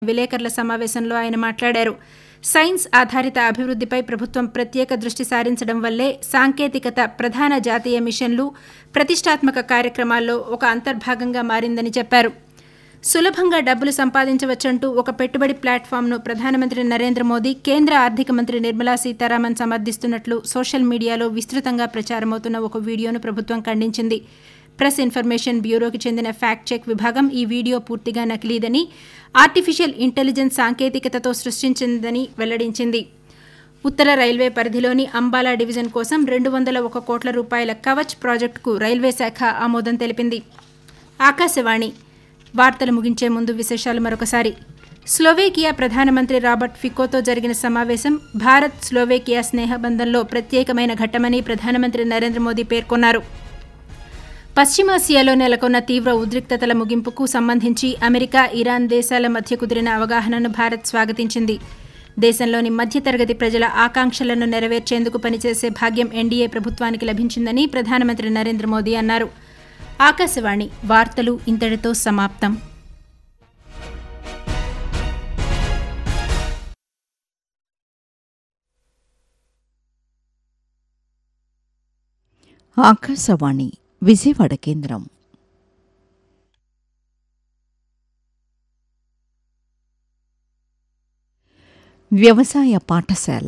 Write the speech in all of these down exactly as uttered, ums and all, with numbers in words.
విలేకరుల సమావేశంలో ఆయన మాట్లాడారు. సైన్స్ ఆధారిత అభివృద్ధిపై ప్రభుత్వం ప్రత్యేక దృష్టి సారించడం వల్లే సాంకేతికత ప్రధాన జాతీయ మిషన్లు, ప్రతిష్టాత్మక కార్యక్రమాల్లో ఒక అంతర్భాగంగా మారిందని చెప్పారు. సులభంగా డబ్బులు సంపాదించవచ్చంటూ ఒక పెట్టుబడి ప్లాట్ఫామ్ను ప్రధానమంత్రి నరేంద్ర మోదీ, కేంద్ర ఆర్థిక మంత్రి నిర్మలా సీతారామన్ సమర్థిస్తున్నట్లు సోషల్ మీడియాలో విస్తృతంగా ప్రచారమవుతున్న ఒక వీడియోను ప్రభుత్వం ఖండించింది. ప్రెస్ ఇన్ఫర్మేషన్ బ్యూరోకి చెందిన ఫ్యాక్ట్ చెక్ విభాగం ఈ వీడియో పూర్తిగా నకిలీదని, ఆర్టిఫిషియల్ ఇంటెలిజెన్స్ సాంకేతికతతో సృష్టించిందని వెల్లడించింది. ఉత్తర రైల్వే పరిధిలోని అంబాలా డివిజన్ కోసం రెండు వందల ఒక కోట్ల రూపాయల కవచ్ ప్రాజెక్టుకు రైల్వే శాఖ ఆమోదం తెలిపింది. ఆకాశవాణి వార్తలు ముగించే ముందు విశేషాలు మరొకసారి. స్లోవేకియా ప్రధానమంత్రి రాబర్ట్ ఫికోతో జరిగిన సమావేశం భారత్ స్లోవేకియా స్నేహబంధంలో ప్రత్యేకమైన ఘట్టమని ప్రధానమంత్రి నరేంద్ర మోదీ పేర్కొన్నారు. పశ్చిమాసియాలో నెలకొన్న తీవ్ర ఉద్రిక్తతల ముగింపుకు సంబంధించి అమెరికా, ఇరాన్ దేశాల మధ్య కుదిరిన అవగాహనను భారత్ స్వాగతించింది. దేశంలోని మధ్యతరగతి ప్రజల ఆకాంక్షలను నెరవేర్చేందుకు పనిచేసే భాగ్యం ఎన్డీఏ ప్రభుత్వానికి లభించిందని ప్రధానమంత్రి నరేంద్ర మోదీ అన్నారు. ఆకాశవాణి వార్తలు ఇంతటితో సమాప్తం. ఆకాశవాణి విజయవాడ కేంద్రం. వ్యవసాయ పాఠశాల.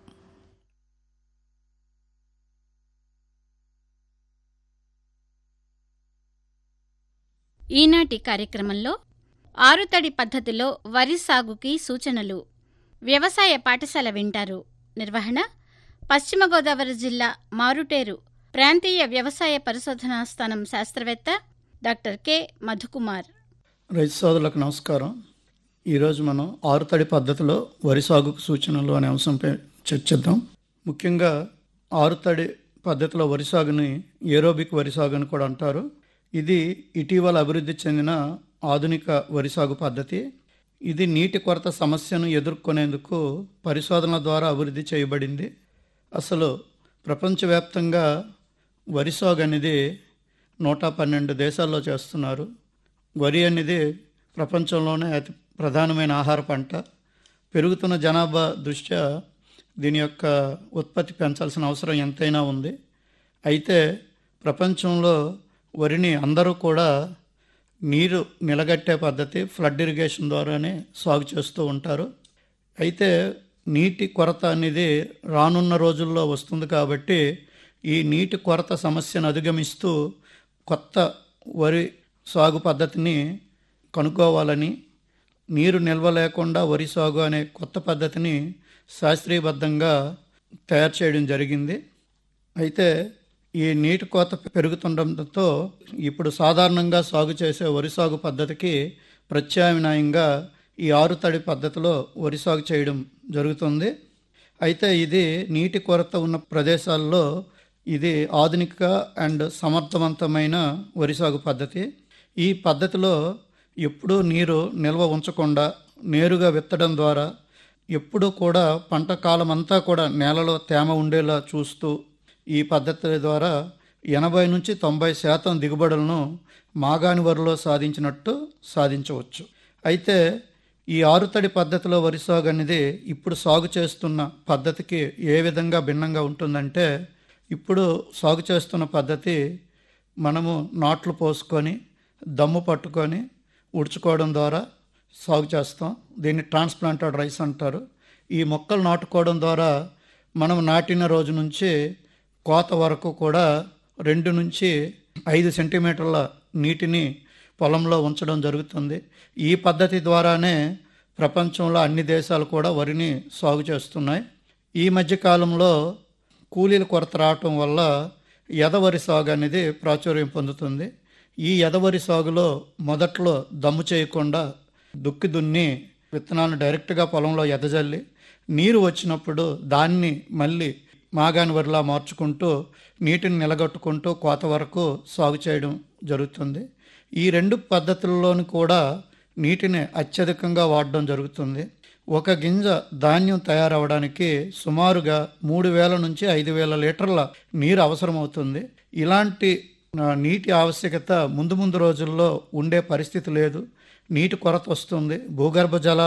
ఈనాటి కార్యక్రమంలో ఆరుతడి పద్ధతిలో వరి సాగుకి సూచనలు, వ్యవసాయ పాఠశాల వింటారు. నిర్వహణ పశ్చిమ గోదావరి జిల్లా మారుటేరు ప్రాంతీయ వ్యవసాయ పరిశోధనా స్థానం శాస్త్రవేత్త డాక్టర్ కె మధుకుమార్. రైతు సోదరులకు నమస్కారం. ఈరోజు మనం ఆరుతడి పద్ధతిలో వరి సాగుకు సూచనలు అనే అంశంపై చర్చిద్దాం. ముఖ్యంగా ఆరుతడి పద్ధతిలో వరి సాగుని ఏరోబిక్ వరి సాగు అని కూడా అంటారు. ఇది ఇటీవల అభివృద్ధి చెందిన ఆధునిక వరి సాగు పద్ధతి. ఇది నీటి కొరత సమస్యను ఎదుర్కొనేందుకు పరిశోధనల ద్వారా అభివృద్ధి చేయబడింది. అసలు ప్రపంచవ్యాప్తంగా వరి సాగు అనేది నూట పన్నెండు దేశాల్లో చేస్తున్నారు. వరి అనేది ప్రపంచంలోనే అతి ప్రధానమైన ఆహార పంట. పెరుగుతున్న జనాభా దృష్ట్యా దీని యొక్క ఉత్పత్తి పెంచాల్సిన అవసరం ఎంతైనా ఉంది. అయితే ప్రపంచంలో వరిని అందరూ కూడా నీరు నిలగట్టే పద్ధతి ఫ్లడ్ ఇరిగేషన్ ద్వారానే సాగు చేస్తూ ఉంటారు. అయితే నీటి కొరత అనేది రానున్న రోజుల్లో వస్తుంది కాబట్టి ఈ నీటి కొరత సమస్యను అధిగమిస్తూ కొత్త వరి సాగు పద్ధతిని కనుక్కోవాలని, నీరు నిల్వ లేకుండా వరి సాగు అనే కొత్త పద్ధతిని శాస్త్రీయబద్ధంగా తయారు చేయడం జరిగింది. అయితే ఈ నీటి కోత పెరుగుతుండటంతో ఇప్పుడు సాధారణంగా సాగు చేసే వరి సాగు పద్ధతికి ప్రత్యామ్నాయంగా ఈ ఆరుతడి పద్ధతిలో వరి సాగు చేయడం జరుగుతుంది. అయితే ఇది నీటి కొరత ఉన్న ప్రదేశాల్లో ఇది ఆధునిక అండ్ సమర్థవంతమైన వరి సాగు పద్ధతి. ఈ పద్ధతిలో ఎప్పుడూ నీరు నిల్వ ఉంచకుండా నేరుగా విత్తడం ద్వారా ఎప్పుడూ కూడా పంట కాలం అంతా కూడా నేలలో తేమ ఉండేలా చూస్తూ ఈ పద్ధతి ద్వారా ఎనభై నుంచి తొంభై శాతం దిగుబడులను మాగాణి వరిలో సాధించినట్టు సాధించవచ్చు. అయితే ఈ ఆరుతడి పద్ధతిలో వరి సాగు అనేది ఇప్పుడు సాగు చేస్తున్న పద్ధతికి ఏ విధంగా భిన్నంగా ఉంటుందంటే, ఇప్పుడు సాగు చేస్తున్న పద్ధతి మనము నాట్లు పోసుకొని దమ్ము పట్టుకొని ఉడుచుకోవడం ద్వారా సాగు చేస్తాం. దీన్ని ట్రాన్స్ప్లాంటెడ్ రైస్ అంటారు. ఈ మొక్కలు నాటుకోవడం ద్వారా మనం నాటిన రోజు నుంచి కోత వరకు కూడా రెండు నుంచి ఐదు సెంటీమీటర్ల నీటిని పొలంలో ఉంచడం జరుగుతుంది. ఈ పద్ధతి ద్వారానే ప్రపంచంలో అన్ని దేశాలు కూడా వరిని సాగు చేస్తున్నాయి. ఈ మధ్యకాలంలో కూలీల కొరత రావటం వల్ల ఎదవరి సాగు అనేది ప్రాచుర్యం పొందుతుంది. ఈ ఎదవరి సాగులో మొదట్లో దమ్ము చేయకుండా దుక్కి దున్ని విత్తనాలను డైరెక్ట్గా పొలంలో ఎదజల్లి నీరు వచ్చినప్పుడు దాన్ని మళ్ళీ మాగాణి వరిలా మార్చుకుంటూ నీటిని నిలగొట్టుకుంటూ కోత వరకు సాగు చేయడం జరుగుతుంది. ఈ రెండు పద్ధతుల్లోనూ కూడా నీటిని అత్యధికంగా వాడడం జరుగుతుంది. ఒక గింజ ధాన్యం తయారవడానికి సుమారుగా మూడు వేల నుంచి ఐదు వేల లీటర్ల నీరు అవసరమవుతుంది. ఇలాంటి నీటి ఆవశ్యకత ముందు ముందు రోజుల్లో ఉండే పరిస్థితి లేదు. నీటి కొరత వస్తుంది. భూగర్భ జలాలు